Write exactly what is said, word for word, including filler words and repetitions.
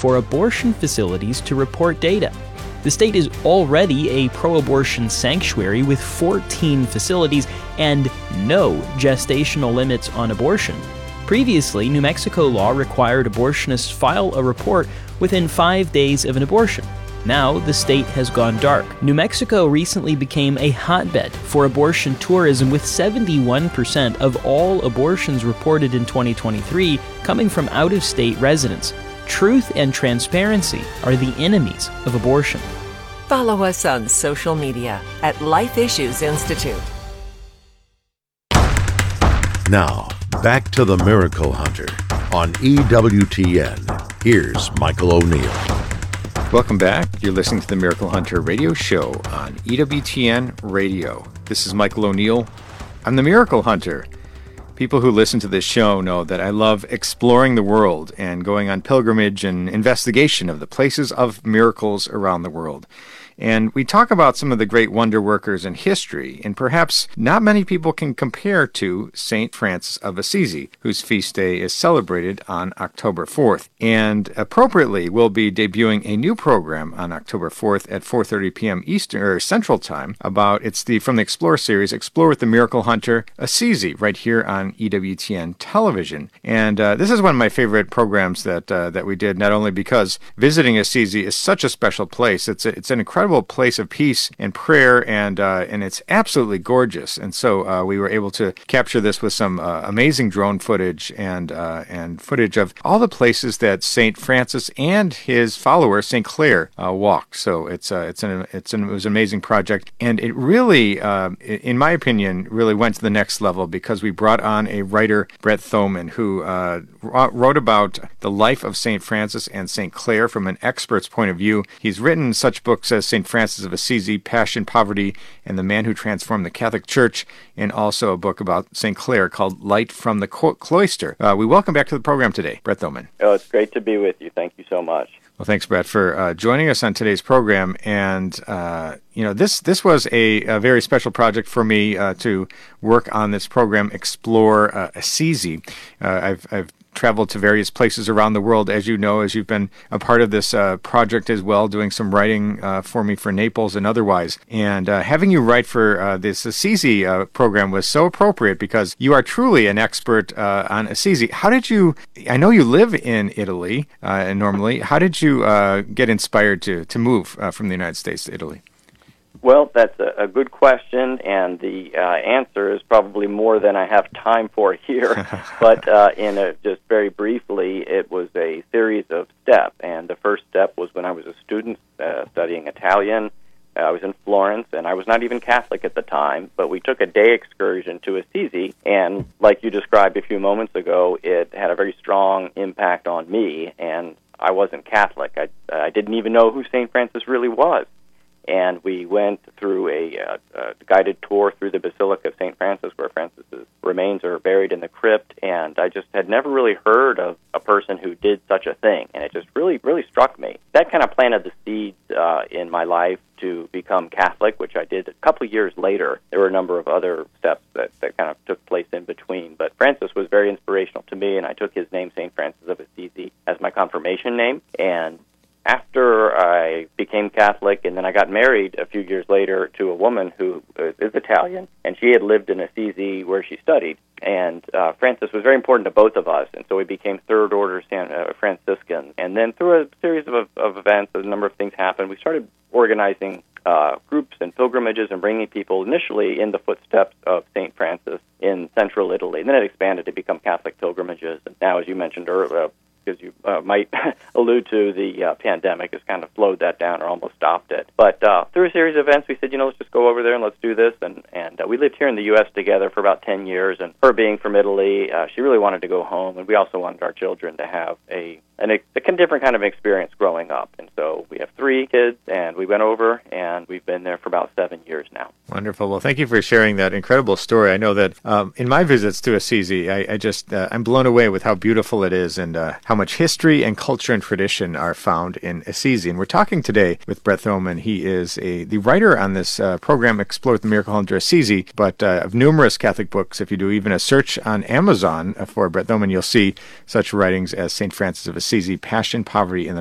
for abortion facilities to report data. The state is already a pro-abortion sanctuary with fourteen facilities and no gestational limits on abortion. Previously, New Mexico law required abortionists file a report within five days of an abortion. Now, the state has gone dark. New Mexico recently became a hotbed for abortion tourism, with seventy-one percent of all abortions reported in twenty twenty-three coming from out-of-state residents. Truth and transparency are the enemies of abortion. Follow us on social media at Life Issues Institute. Now, back to the Miracle Hunter on E W T N. Here's Michael O'Neill. Welcome back. You're listening to the Miracle Hunter radio show on E W T N Radio. This is Michael O'Neill. I'm the Miracle Hunter. People who listen to this show know that I love exploring the world and going on pilgrimage and investigation of the places of miracles around the world. And we talk about some of the great wonder workers in history, and perhaps not many people can compare to Saint Francis of Assisi, whose feast day is celebrated on October fourth. And appropriately, we'll be debuting a new program on October fourth at four thirty p.m. Eastern or Central Time about, it's the from the Explore series, Explore with the Miracle Hunter Assisi, right here on E W T N television. And uh, this is one of my favorite programs that uh, that we did, not only because visiting Assisi is such a special place, it's a, it's an incredible place of peace and prayer, and uh, and it's absolutely gorgeous. And so uh, we were able to capture this with some uh, amazing drone footage and uh, and footage of all the places that Saint Francis and his follower Saint Clare uh, walked. So it's uh, it's an it's an, it was an amazing project, and it really, uh, in my opinion, really went to the next level because we brought on a writer, Brett Thoman, who uh, wrote about the life of Saint Francis and Saint Clare from an expert's point of view. He's written such books as Saint Francis of Assisi, Passion, Poverty, and the Man Who Transformed the Catholic Church, and also a book about Saint Clare called Light from the Cloister. Uh, we welcome back to the program today, Brett Thoman. Oh, it's great to be with you. Thank you so much. Well, thanks, Brett, for uh, joining us on today's program. And, uh, you know, this this was a, a very special project for me uh, to work on this program, Explore uh, Assisi. Uh, I've, I've traveled to various places around the world, as you know, as you've been a part of this uh, project as well, doing some writing uh, for me for Naples and otherwise. And uh, having you write for uh, this Assisi uh, program was so appropriate because you are truly an expert uh, on Assisi. How did you, I know you live in Italy uh, normally, how did you uh, get inspired to, to move uh, from the United States to Italy? Well, that's a, a good question, and the uh, answer is probably more than I have time for here. But uh, in a, just very briefly, it was a series of steps, and the first step was when I was a student uh, studying Italian. Uh, I was in Florence, and I was not even Catholic at the time, but we took a day excursion to Assisi, and like you described a few moments ago, it had a very strong impact on me, and I wasn't Catholic. I, I didn't even know who Saint Francis really was. And we went through a, uh, a guided tour through the Basilica of Saint Francis, where Francis's remains are buried in the crypt, and I just had never really heard of a person who did such a thing, and it just really, really struck me. That kind of planted the seeds uh, in my life to become Catholic, which I did a couple of years later. There were a number of other steps that, that kind of took place in between, but Francis was very inspirational to me, and I took his name, Saint Francis of Assisi, as my confirmation name, and after I became Catholic, and then I got married a few years later to a woman who is Italian, and she had lived in Assisi where she studied. And uh, Francis was very important to both of us, and so we became Third Order San, uh, Franciscans. And then through a series of, of events, a number of things happened. We started organizing uh, groups and pilgrimages and bringing people initially in the footsteps of Saint Francis in central Italy. And then it expanded to become Catholic pilgrimages. And now, as you mentioned earlier, because you uh, might allude to, the uh, pandemic has kind of slowed that down or almost stopped it. But uh, through a series of events, we said, you know, let's just go over there and let's do this. And, and uh, we lived here in the U S together for about ten years. And her being from Italy, uh, she really wanted to go home. And we also wanted our children to have a, an, a different kind of experience growing up. And so we have three kids, and we went over, and we've been there for about seven years now. Wonderful. Well, thank you for sharing that incredible story. I know that um, in my visits to Assisi, I, I just, uh, I'm blown away with how beautiful it is and uh, how much history and culture and tradition are found in Assisi. And we're talking today with Brett Thoman. He is a the writer on this uh, program, Explore the Miracle Hunter Assisi, but uh, of numerous Catholic books. If you do even a search on Amazon for Brett Thoman, you'll see such writings as Saint Francis of Assisi, Passion, Poverty, and the